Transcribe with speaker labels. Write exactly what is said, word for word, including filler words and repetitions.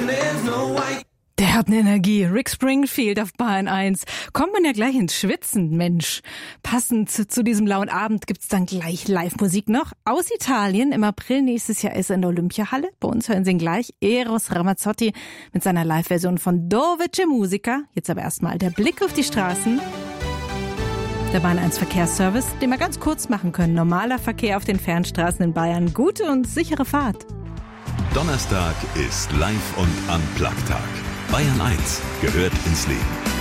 Speaker 1: Der hat eine Energie. Rick Springfield auf Bayern eins. Kommt man ja gleich ins Schwitzen, Mensch. Passend zu diesem lauen Abend gibt's dann gleich Live-Musik noch aus Italien. Im April nächstes Jahr ist er in der Olympiahalle. Bei uns hören Sie ihn gleich. Eros Ramazzotti mit seiner Live-Version von Dove c'è musica. Jetzt aber erstmal der Blick auf die Straßen. Der Bayern eins Verkehrsservice, den wir ganz kurz machen können. Normaler Verkehr auf den Fernstraßen in Bayern. Gute und sichere Fahrt.
Speaker 2: Donnerstag ist Live- und Unplugged-Tag. Bayern eins gehört ins Leben.